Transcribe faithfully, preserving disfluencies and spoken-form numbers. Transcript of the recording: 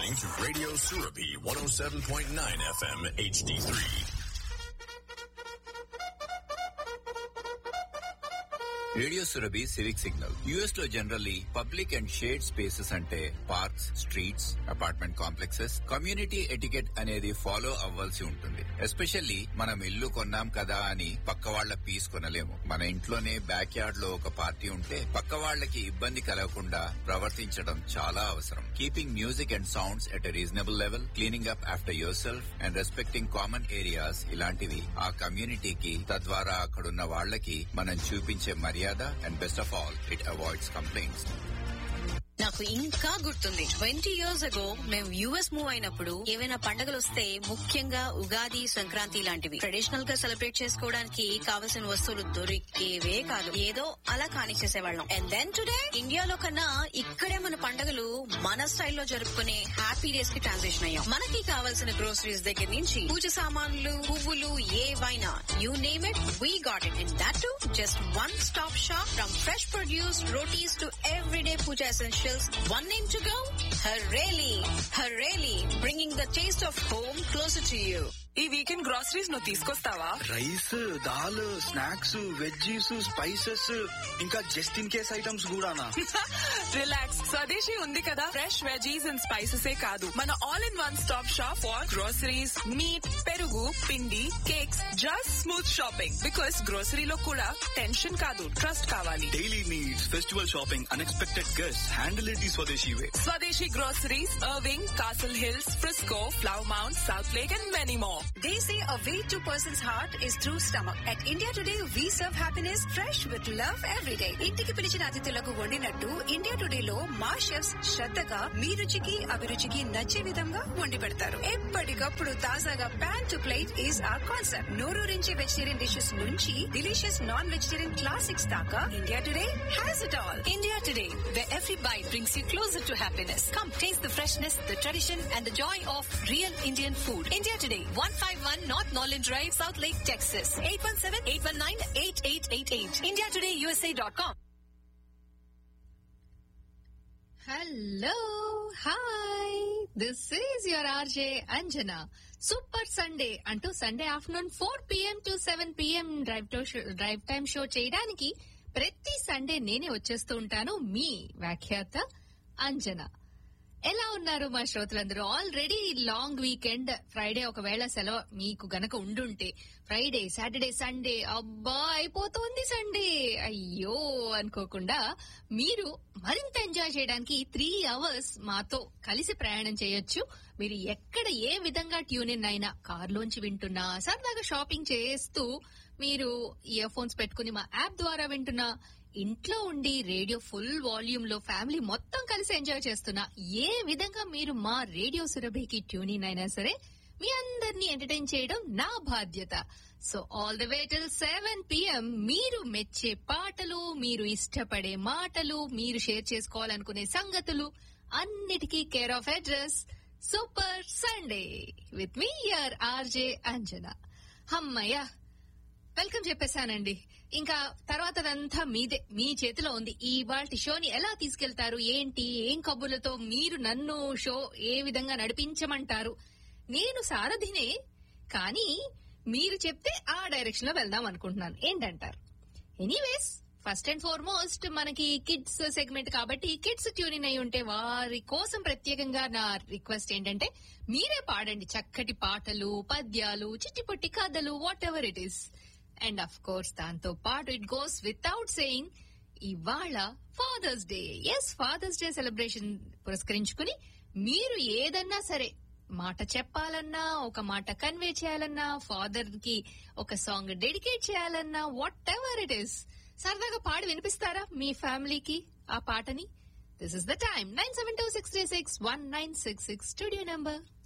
listening to Radio Surabhi one oh seven point nine F M H D three. Radio Surabhi civic signal. US లో generally public and shade spaces అంటే parks, streets, apartment complexes, community etiquette అనేది follow అవ్వాల్సి ఉంటుంది. Especially మనం ఇల్లు కొన్నాం కదా అని పక్క వాళ్ల పీస్ కొనలేము. మన ఇంట్లోనే బ్యాక్ యార్డ్ లో ఒక పార్టీ ఉంటే పక్క వాళ్లకి ఇబ్బంది కలగకుండా ప్రవర్తించడం చాలా అవసరం. Keeping music and sounds at a reasonable level, cleaning up after your self and respecting common areas, ఇలాంటివి ఆ కమ్యూనిటీకి, తద్వారా అక్కడున్న వాళ్లకి మనం చూపించే మర్యాద. And best of all, it avoids complaints. నాకు ఇంకా గుర్తుంది, ట్వంటీ ఇయర్స్ అగో మేము యుఎస్ మూవ్ అయినప్పుడు ఏవైనా పండుగలు వస్తే, ముఖ్యంగా ఉగాది, సంక్రాంతి లాంటివి ట్రెడిషనల్ గా సెలబ్రేట్ చేసుకోవడానికి కావలసిన వస్తువులు దొరికేవే కాదు. ఏదో అలా కానిచ్చేసేవాళ్ళం. అండ్ దెన్ టుడే ఇండియాలో కన్నా ఇక్కడే మన పండుగలు మన స్టైల్లో జరుపుకునే హ్యాపీ డేస్ కి ట్రాన్సిషన్ అయ్యాం. మనకి కావాల్సిన గ్రోసరీస్ దగ్గర నుంచి పూజ సామాన్లు, పువ్వులు, ఏవైనా you name it, we got it. And that to just one stop shop. From fresh produce, rotis to everyday puja essentials. One name to go? Hareli. Hareli, bringing the taste of home closer to you. ఈ weekend groceries నువ్వు తీసుకొస్తావా? Rice, dal, snacks, veggies, spices, ఇంకా just in case items కూడానా? Relax, స్వదేశీ ఉంది కదా. Fresh veggies and spices ఏ కాదు, మన all in one stop shop for groceries, meet, పెరుగు, పిండి, cakes, just smooth shopping. Because గ్రోసరీలో కూడా టెన్షన్ కాదు, ట్రస్ట్ కావాలి. Daily needs, festival shopping, unexpected guests, handle it the స్వదేశీ వే. స్వదేశీ groceries, Irving, castle hills, Frisco, flower mount, south lake and many more. They say a way to person's heart is through stomach. At India Today, we serve happiness fresh with love every day. ఇంటికి పిలిచిన అతిథులకు వండినట్టు India today లో మా chefs శ్రద్ధగా మీ రుచికి, అభిరుచికి నచ్చే విధంగా వండి పెడతారు. ఎప్పటికప్పుడు తాజాగా pan to plate is our concept. నోరూరించే vegetarian dishes నుంచి డిలీషియస్ నాన్ వెజిటేరియన్ క్లాసిక్స్ దాకా India today has it all. India Today, where every bite brings you closer to happiness. Come taste the freshness, the tradition and the joy of real Indian food. India Today, one fifty-one North Norland Drive, South Lake, Texas. eight one seven, eight one nine, eight eight eight eight. india today u s a dot com. Hello, hi, this is your R J Anjana. Super Sunday అంటూ Sunday afternoon four PM to seven PM drive to drive time show చేయడానికి ప్రతి Sunday నేనే వచ్చేస్తూ ఉంటాను, మీ వ్యాఖ్యాత అంజన. ఎలా ఉన్నారు మా శ్రోతలందరూ? ఆల్రెడీ లాంగ్ వీకెండ్, ఫ్రైడే ఒకవేళ సెలవు మీకు గనక ఉండుంటే, ఫ్రైడే, సాటర్డే, సండే, అబ్బా అయిపోతుంది సండే, అయ్యో అనుకోకుండా మీరు మరింత ఎంజాయ్ చేయడానికి త్రీ అవర్స్ మాతో కలిసి ప్రయాణం చేయొచ్చు. మీరు ఎక్కడ ఏ విధంగా ట్యూన్ ఇన్ అయినా, కార్లోంచి వింటున్నా, సరదాగా షాపింగ్ చేస్తూ మీరు ఇయర్ ఫోన్స్ పెట్టుకుని మా యాప్ ద్వారా వింటున్నా, ఇంట్లో ఉండి రేడియో ఫుల్ వాల్యూమ్ లో ఫ్యామిలీ మొత్తం కలిసి ఎంజాయ్ చేస్తున్నా, ఏ విధంగా మీరు మా రేడియో సురభికి ట్యూన్ ఇన్ అయినా సరే మీ అందరినీ ఎంటర్టైన్ చేయడం నా బాధ్యత. So all the way till seven PM మీరు మెచ్చే పాటలు, మీరు ఇష్టపడే మాటలు, మీరు షేర్ చేసుకోవాలనుకునే సంగతులు అన్నిటికీ care of address super Sunday with me your RJ అంజన. హమ్మయ్య, వెల్కమ్ చెప్పేశానండి. ఇంకా తర్వాతదంతా మీదే, మీ చేతిలో ఉంది. ఈ వాటి షోని ఎలా తీసుకెళ్తారు, ఏంటి, ఏం కబుర్లతో మీరు నన్ను షో ఏ విధంగా నడిపించమంటారు? నేను సారథినే, కానీ మీరు చెప్తే ఆ డైరెక్షన్ లో వెళ్దాం అనుకుంటున్నాను. ఏంటంటారు? ఎనీవేస్, ఫస్ట్ అండ్ ఫార్మోస్ట్ మనకి కిడ్స్ సెగ్మెంట్ కాబట్టి కిడ్స్ ట్యూన్ ఇన్ అయి ఉంటే వారి కోసం ప్రత్యేకంగా నా రిక్వెస్ట్ ఏంటంటే, మీరే పాడండి చక్కటి పాటలు, పద్యాలు, చిట్టిపొట్టి కథలు, what ever it is. And of course దాంతో పాటు ఇట్ గోస్ వితౌట్ సేయింగ్, ఇవాళ fathers day. Yes, fathers day celebration పురస్కరించుకుని మీరు ఏదన్నా సరే మాట చెప్పాలన్నా, ఒక మాట కన్వే చేయాలన్నా, ఫాదర్ కి ఒక సాంగ్ డెడికేట్ చేయాలన్నా, వాట్ ఎవర్ ఇట్ ఈస్, సరదాగా పాడి వినిపిస్తారా మీ ఫ్యామిలీకి ఆ పాటని? This is the time. Nine seven two six three six one nine six six studio number.